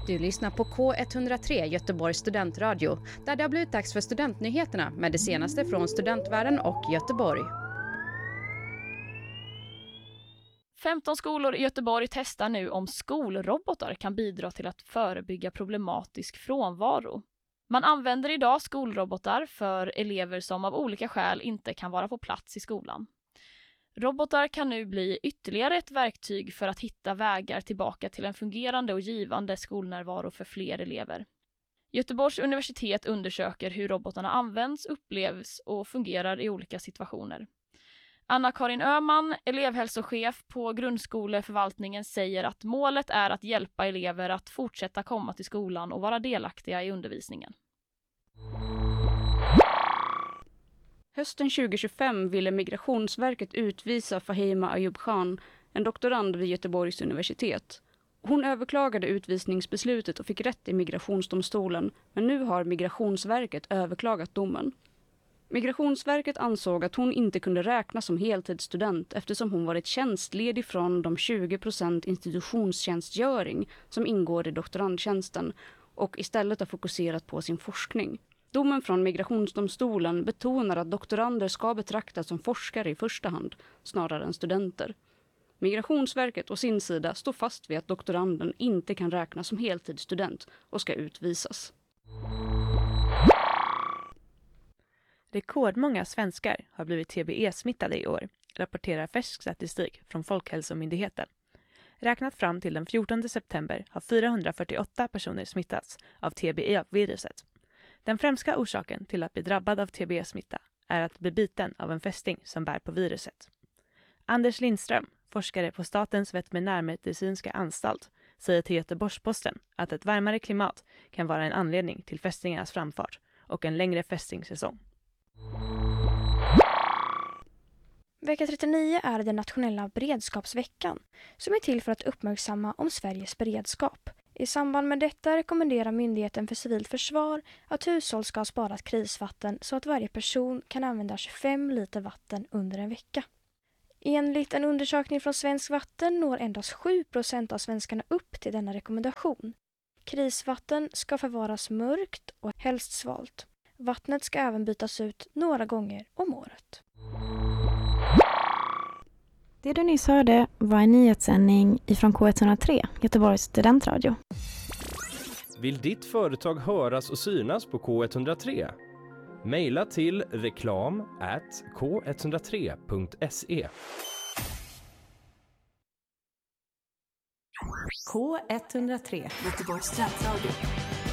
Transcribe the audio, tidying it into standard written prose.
Du lyssnar på K103 Göteborgs studentradio, där det har blivit dags för studentnyheterna med det senaste från studentvärlden och Göteborg. 15 skolor i Göteborg testar nu om skolrobotar kan bidra till att förebygga problematisk frånvaro. Man använder idag skolrobotar för elever som av olika skäl inte kan vara på plats i skolan. Robotar kan nu bli ytterligare ett verktyg för att hitta vägar tillbaka till en fungerande och givande skolnärvaro för fler elever. Göteborgs universitet undersöker hur robotarna används, upplevs och fungerar i olika situationer. Anna-Karin Öhman, elevhälsochef på grundskoleförvaltningen, säger att målet är att hjälpa elever att fortsätta komma till skolan och vara delaktiga i undervisningen. Hösten 2025 ville Migrationsverket utvisa Fahima Ayub Khan, en doktorand vid Göteborgs universitet. Hon överklagade utvisningsbeslutet och fick rätt i migrationsdomstolen, men nu har Migrationsverket överklagat domen. Migrationsverket ansåg att hon inte kunde räknas som heltidsstudent eftersom hon varit tjänstledig från de 20% institutionstjänstgöring som ingår i doktorandtjänsten och istället har fokuserat på sin forskning. Domen från Migrationsdomstolen betonar att doktorander ska betraktas som forskare i första hand, snarare än studenter. Migrationsverket å sin sida står fast vid att doktoranden inte kan räknas som heltidsstudent och ska utvisas. Rekordmånga svenskar har blivit TBE-smittade i år, rapporterar färsk statistik från Folkhälsomyndigheten. Räknat fram till den 14 september har 448 personer smittats av TBE-viruset. Den främsta orsaken till att bli drabbad av TBE-smitta är att bli biten av en fästing som bär på viruset. Anders Lindström, forskare på Statens veterinärmedicinska anstalt, säger till Göteborgs-Posten att ett varmare klimat kan vara en anledning till fästingarnas framfart och en längre fästingsäsong. Vecka 39 är den nationella beredskapsveckan som är till för att uppmärksamma om Sveriges beredskap. I samband med detta rekommenderar Myndigheten för civilt försvar att hushåll ska ha sparat krisvatten så att varje person kan använda 25 liter vatten under en vecka. Enligt en undersökning från Svensk Vatten når endast 7% av svenskarna upp till denna rekommendation. Krisvatten ska förvaras mörkt och helst svalt. Vattnet ska även bytas ut några gånger om året. Det du nyss hörde var en nyhetssändning ifrån K103, Göteborgs studentradio. Vill ditt företag höras och synas på K103? Maila till reklam@k103.se. K103, Göteborgs studentradio.